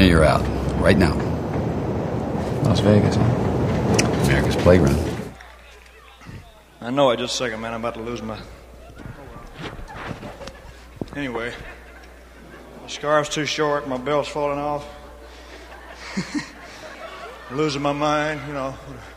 minute you're out. Right now. Las Vegas, huh? America's playground. I know it. Just a second, man. I'm about to lose my... Anyway, my scarf's too short. My belt's falling off. Losing my mind, you know.